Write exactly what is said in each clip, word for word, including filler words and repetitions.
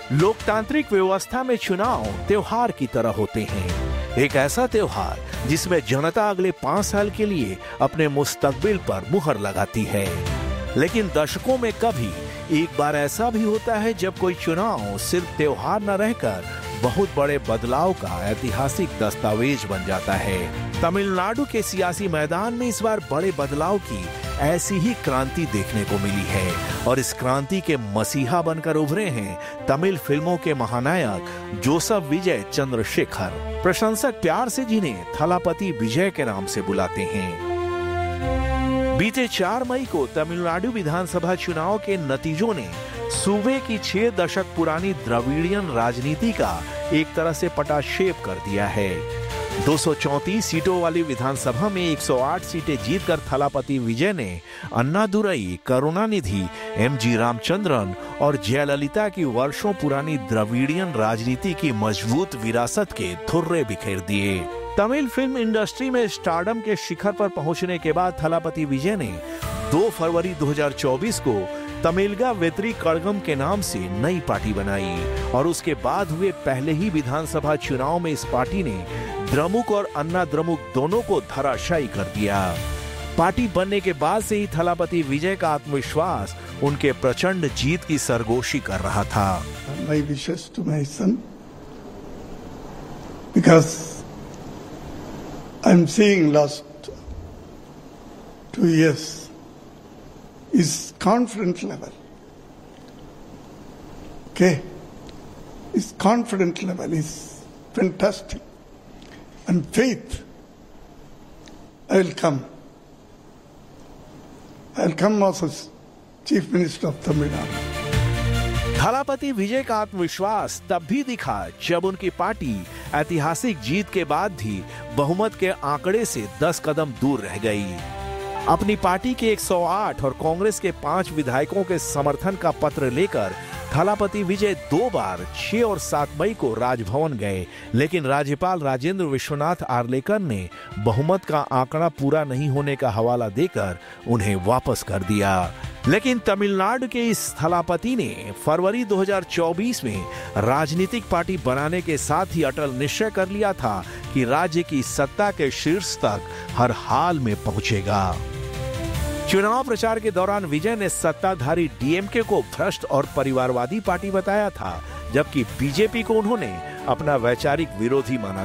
लोकतांत्रिक व्यवस्था में चुनाव त्योहार की तरह होते हैं, एक ऐसा त्योहार जिसमें जनता अगले पांच साल के लिए अपने मुस्तकबिल पर मुहर लगाती है। लेकिन दशकों में कभी एक बार ऐसा भी होता है जब कोई चुनाव सिर्फ त्योहार न रहकर बहुत बड़े बदलाव का ऐतिहासिक दस्तावेज बन जाता है। तमिलनाडु के सियासी मैदान में इस बार बड़े बदलाव की ऐसी ही क्रांति देखने को मिली है और इस क्रांति के मसीहा बनकर उभरे हैं तमिल फिल्मों के महानायक जोसेफ विजय चंद्रशेखर। प्रशंसक प्यार से जिन्हें थलापति विजय के नाम से बुलाते हैं। बीते चार मई को तमिलनाडु विधानसभा चुनाव के नतीजों ने सूबे की छह दशक पुरानी द्रविड़ियन राजनीति का एक तरह से पटाक्षेप कर दिया है। दो सौ चौंतीस सीटों वाली विधानसभा में एक सौ आठ सीटें जीतकर थलापति विजय ने अन्नादुरई, करुणानिधि, एम जी रामचंद्रन और जयललिता की वर्षों पुरानी द्रविड़ियन राजनीति की मजबूत विरासत के धुर्रे बिखेर दिए। तमिल फिल्म इंडस्ट्री में स्टारडम के शिखर पर पहुंचने के बाद थलापति विजय ने दो फरवरी दो हज़ार चौबीस को तमिलगा वेत्री कड़गम के नाम से नई पार्टी बनाई और उसके बाद हुए पहले ही विधानसभा चुनाव में इस पार्टी ने द्रमुक और अन्ना द्रमुक दोनों को धराशायी कर दिया। पार्टी बनने के बाद से ही थलापति विजय का आत्मविश्वास उनके प्रचंड जीत की सरगोशी कर रहा था। My wishes to my son, because I'm seeing last two years is confidence level. Okay, his confidence level is fantastic, and faith. I will come. I will come as Chief Minister of Tamil Nadu. Thalapathy विजय का आत्मविश्वास तब भी दिखा जब उनकी party ऐतिहासिक जीत के बाद भी बहुमत के आंकड़े से दस कदम दूर रह गई। अपनी पार्टी के एक सौ आठ और कांग्रेस के पांच विधायकों के समर्थन का पत्र लेकर थलापति विजय दो बार छह और सात मई को राजभवन गए, लेकिन राज्यपाल राजेंद्र विश्वनाथ आर्लेकर ने बहुमत का आंकड़ा पूरा नहीं होने का हवाला देकर उन्हें वापस कर दिया। लेकिन तमिलनाडु के इस थलापति ने फरवरी दो हज़ार चौबीस में राजनीतिक पार्टी बनाने के साथ ही अटल निश्चय कर लिया था कि राज्य की सत्ता के शीर्ष तक हर हाल में पहुंचेगा। चुनाव प्रचार के दौरान विजय ने सत्ताधारी डीएमके को भ्रष्ट और परिवारवादी पार्टी बताया था, जबकि बीजेपी को उन्होंने अपना वैचारिक विरोधी माना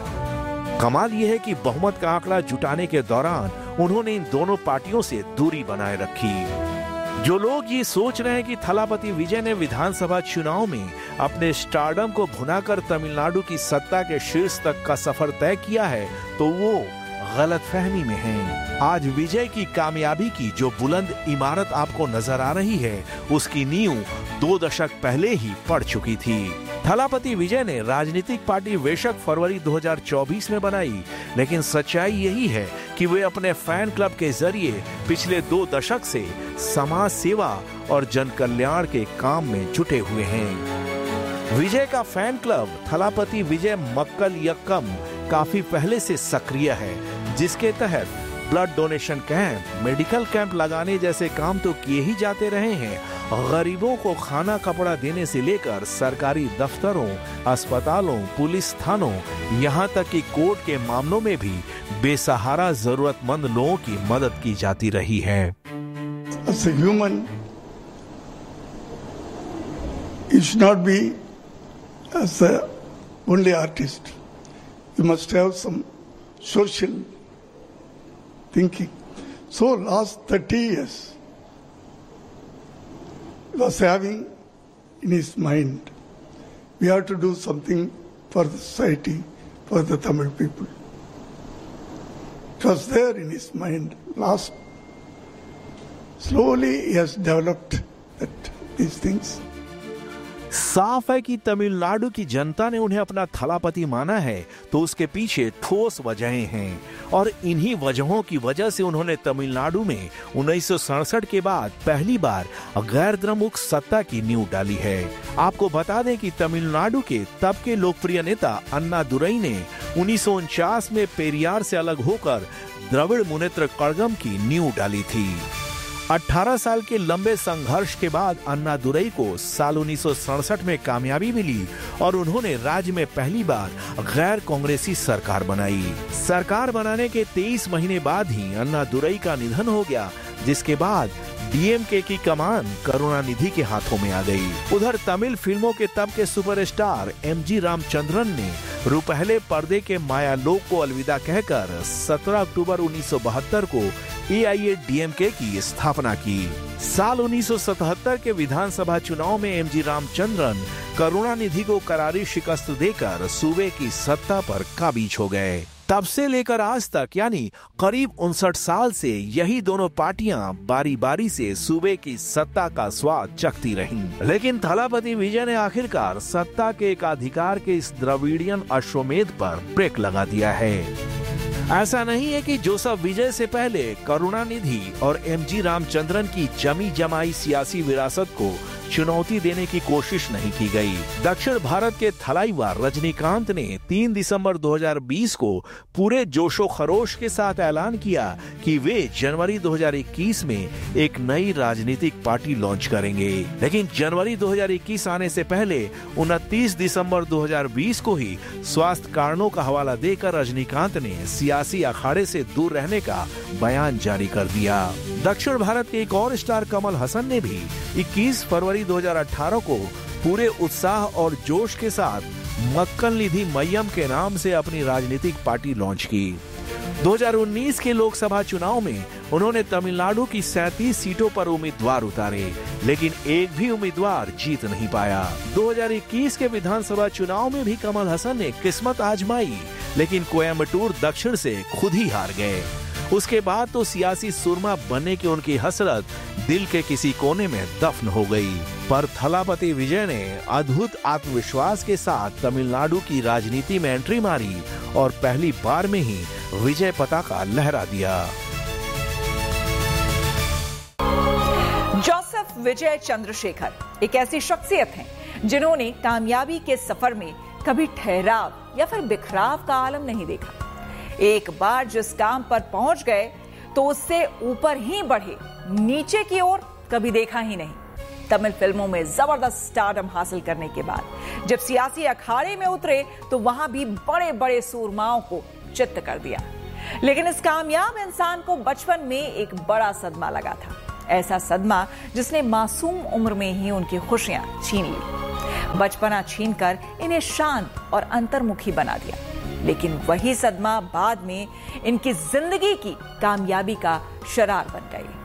था। कमाल यह है कि बहुमत का आंकड़ा जुटाने के दौरान उन्होंने इन दोनों पार्टियों से दूरी बनाए रखी। जो लोग ये सोच रहे हैं कि थलापति विजय ने विधानसभा चुनाव में अपने स्टारडम को भुनाकर तमिलनाडु की सत्ता के शीर्ष तक का सफर तय किया है, तो वो गलतफहमी में हैं। आज विजय की कामयाबी की जो बुलंद इमारत आपको नजर आ रही है, उसकी नींव दो दशक पहले ही पड़ चुकी थी। थलापति विजय ने राजनीतिक पार्टी बेशक फरवरी दो हज़ार चौबीस में बनाई, लेकिन सच्चाई यही है कि वे अपने फैन क्लब के जरिए पिछले दो दशक से समाज सेवा और जन कल्याण के काम में जुटे हुए हैं। विजय का फैन क्लब थलापति विजय मक्कल यक्कम काफी पहले से सक्रिय है, जिसके तहत blood donation camp, medical camp लगाने जैसे काम तो किए ही जाते रहे हैं। गरीबों को खाना कपड़ा देने से लेकर सरकारी दफ्तरों, अस्पतालों, पुलिस थानों, यहाँ तक कि कोर्ट के मामलों में भी बेसहारा जरूरतमंद लोगों की मदद की जाती रही है। As a human, you should not be as a only artist. You must have some social thinking. So last thirty years, he was having in his mind, we have to do something for the society, for the Tamil people. It was there in his mind. Last, slowly he has developed that these things. साफ है कि तमिलनाडु की जनता ने उन्हें अपना थलापति माना है, तो उसके पीछे ठोस वजहें हैं और इन्हीं वजहों की वजह से उन्होंने तमिलनाडु में उन्नीस सौ सड़सठ के बाद पहली बार गैर द्रमुक सत्ता की नींव डाली है। आपको बता दें कि तमिलनाडु के तब के लोकप्रिय नेता अन्नादुरई ने उन्नीस सौ उनचास में पेरियार से अलग होकर द्रविड़ मुनेत्र कड़गम की नींव डाली थी। अठारह साल के लंबे संघर्ष के बाद अन्नादुरई को साल उन्नीस सौ सड़सठ में कामयाबी मिली और उन्होंने राज्य में पहली बार गैर कांग्रेसी सरकार बनाई। सरकार बनाने के तेईस महीने बाद ही अन्नादुरई का निधन हो गया, जिसके बाद डीएमके की कमान करुणानिधि के हाथों में आ गई। उधर तमिल फिल्मों के तब के सुपरस्टार एमजी रामचंद्रन ने रुपहले पर्दे के मायालोक को अलविदा कहकर सत्रह अक्टूबर उन्नीस सौ बहत्तर को एआईएडीएमके की स्थापना की। साल उन्नीस सौ सतहत्तर के विधानसभा चुनाव में एमजी रामचंद्रन करुणानिधि को करारी शिकस्त देकर सूबे की सत्ता पर काबिज हो गए। तब से लेकर आज तक यानी करीब उनसठ साल से यही दोनों पार्टियां बारी बारी से सूबे की सत्ता का स्वाद चखती रहीं। लेकिन थलापति विजय ने आखिरकार सत्ता के एकाधिकार के इस द्रविडियन अश्वमेध पर ब्रेक लगा दिया है। ऐसा नहीं है कि जोसेफ विजय से पहले करुणानिधि और एमजी रामचंद्रन की जमी जमाई सियासी विरासत को चुनौती देने की कोशिश नहीं की गई। दक्षिण भारत के थलाईवार रजनीकांत ने तीन दिसंबर दो हज़ार बीस को पूरे जोशो खरोश के साथ ऐलान किया कि वे जनवरी दो हज़ार इक्कीस में एक नई राजनीतिक पार्टी लॉन्च करेंगे। लेकिन जनवरी दो हज़ार इक्कीस आने से पहले उनतीस दिसंबर दो हज़ार बीस को ही स्वास्थ्य कारणों का हवाला देकर रजनीकांत ने सियासी अखाड़े से दूर रहने का बयान जारी कर दिया। दक्षिण भारत के एक और स्टार कमल हसन ने भी इक्कीस फरवरी दो हज़ार अठारह को पूरे उत्साह और जोश के साथ मक्कल निधि मय्यम के नाम से अपनी राजनीतिक पार्टी लॉन्च की। दो हज़ार उन्नीस के लोकसभा चुनाव में उन्होंने तमिलनाडु की सैंतीस सीटों पर उम्मीदवार उतारे, लेकिन एक भी उम्मीदवार जीत नहीं पाया। दो हज़ार इक्कीस के विधानसभा चुनाव में भी कमल हसन ने किस्मत आजमाई, लेकिन कोयम्बटूर दक्षिण से खुद ही हार गए। उसके बाद तो सियासी सुरमा बनने की उनकी हसरत दिल के किसी कोने में दफन हो गई। पर थलापति विजय ने अद्भुत आत्मविश्वास के साथ तमिलनाडु की राजनीति में एंट्री मारी और पहली बार में ही विजय पताका लहरा दिया। जोसेफ विजय चंद्रशेखर एक ऐसी शख्सियत हैं जिन्होंने कामयाबी के सफर में कभी ठहराव या फिर बिखराव का आलम नहीं देखा। एक बार जिस काम पर पहुंच गए तो उससे ऊपर ही बढ़े, नीचे की ओर कभी देखा ही नहीं। तमिल फिल्मों में जबरदस्त स्टारडम हासिल करने के बाद जब सियासी अखाड़े में उतरे तो वहां भी बड़े बड़े सूरमाओं को चित्त कर दिया। लेकिन इस कामयाब इंसान को बचपन में एक बड़ा सदमा लगा था, ऐसा सदमा जिसने मासूम उम्र में ही उनकी खुशियां छीन ली, बचपना छीनकर इन्हें शांत और अंतर्मुखी बना दिया। लेकिन वही सदमा बाद में इनकी जिंदगी की कामयाबी का शरार बन गई।